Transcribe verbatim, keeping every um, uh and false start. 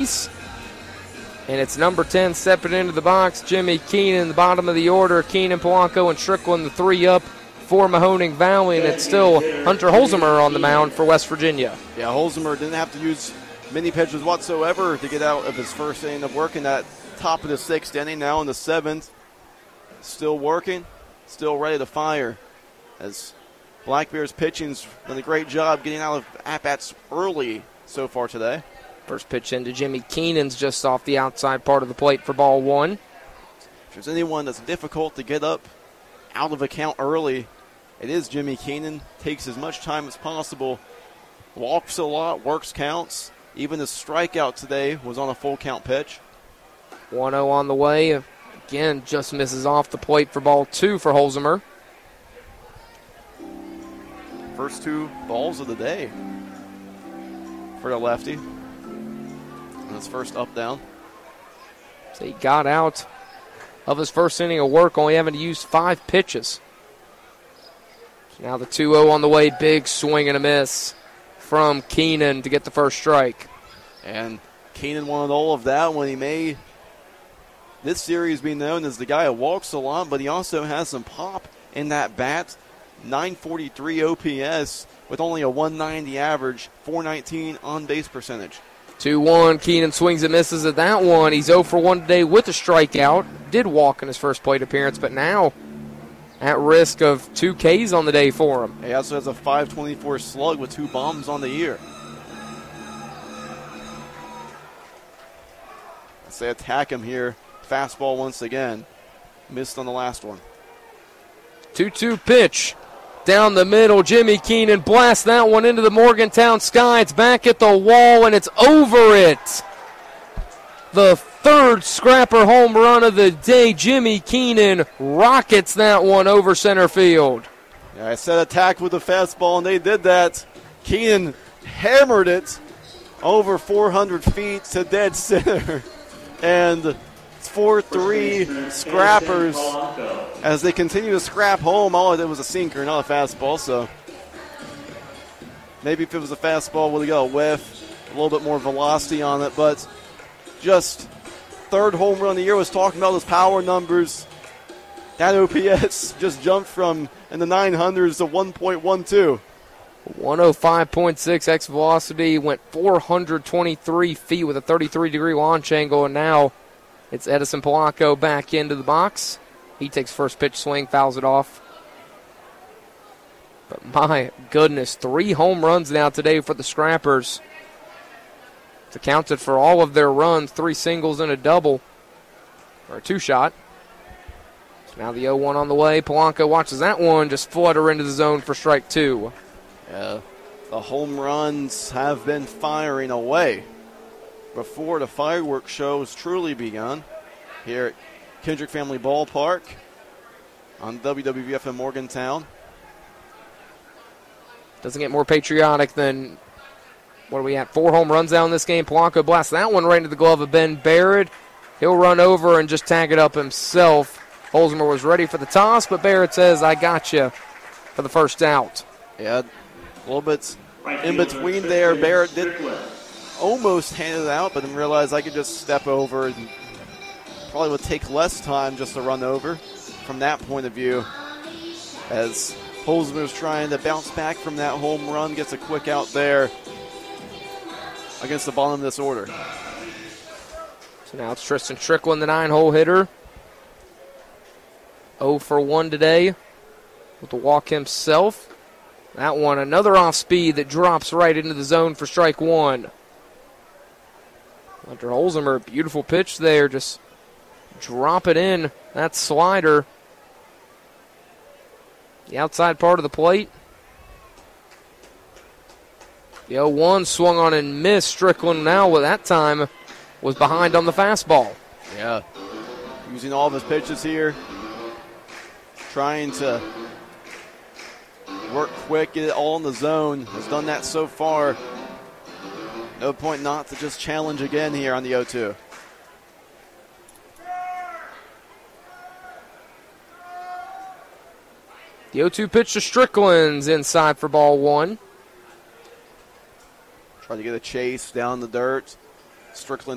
apiece. And it's number ten stepping into the box, Jimmy Keenan, the bottom of the order. Keenan, Polanco, and Strickland, the three up for Mahoning Valley. And it's still Hunter Holzimer on the mound for West Virginia. Yeah, Holzimer didn't have to use many pitches whatsoever to get out of his first inning of work in that top of the sixth inning. Now in the seventh, still working, still ready to fire. As Black Bears pitching's done a great job getting out of at-bats early so far today. First pitch into Jimmy Keenan's just off the outside part of the plate for ball one. If there's anyone that's difficult to get up out of a count early, it is Jimmy Keenan. Takes as much time as possible. Walks a lot, works counts. Even his strikeout today was on a full count pitch. one oh on the way. Again, just misses off the plate for ball two for Holzimer. First two balls of the day for the lefty. And his first up down. So he got out of his first inning of work, only having to use five pitches. So now the two oh on the way. Big swing and a miss from Keenan to get the first strike. And Keenan wanted all of that when he may this series be known as the guy who walks a lot, but he also has some pop in that bat. nine forty-three O P S with only a one ninety average, four nineteen on base percentage. two one, Keenan swings and misses at that one. He's oh for one today with a strikeout. Did walk in his first plate appearance, but now at risk of two Ks on the day for him. He also has a five twenty-four slug with two bombs on the year. As they attack him here, fastball once again. Missed on the last one. two two pitch. Down the middle, Jimmy Keenan blasts that one into the Morgantown sky. It's back at the wall, and it's over it. The third scrapper home run of the day. Jimmy Keenan rockets that one over center field. Yeah, I said attack with the fastball, and they did that. Keenan hammered it over four hundred feet to dead center. And four three scrappers as they continue to scrap home. All it did was a sinker, not a fastball. So maybe if it was a fastball, would have got a whiff, a little bit more velocity on it. But just third home run of the year. Was talking about those power numbers. That O P S just jumped from in the nine hundreds to one point one two. one oh five point six X velocity, went four hundred twenty-three feet with a thirty-three degree launch angle, and now it's Edison Polanco back into the box. He takes first pitch swing, fouls it off. But my goodness, three home runs now today for the Scrappers. It's accounted for all of their runs, three singles and a double, or a two-shot. So now the oh one on the way. Polanco watches that one just flutter into the zone for strike two. Yeah, the home runs have been firing away before the fireworks show has truly begun here at Kendrick Family Ballpark on W W V F in Morgantown. Doesn't get more patriotic than, what are we at, four home runs out in this game. Polanco blasts that one right into the glove of Ben Barrett. He'll run over and just tag it up himself. Holzimer was ready for the toss, but Barrett says, I got you for the first out. Yeah, a little bit in between there. Barrett did almost hand it out, but then realized I could just step over and probably would take less time just to run over from that point of view. As Holzmer's trying to bounce back from that home run, gets a quick out there against the bottom of this order. So now it's Tristan Strickland, the nine-hole hitter. oh for one today with the walk himself. That one, another off speed that drops right into the zone for strike one. Hunter Holzimer, beautiful pitch there. Just drop it in. That slider. The outside part of the plate. The oh one swung on and missed. Strickland now, with that time, was behind on the fastball. Yeah. Using all of his pitches here. Trying to work quick, get it all in the zone. Has done that so far. No point not to just challenge again here on the oh two. The oh two pitch to Strickland's inside for ball one. Trying to get a chase down the dirt. Strickland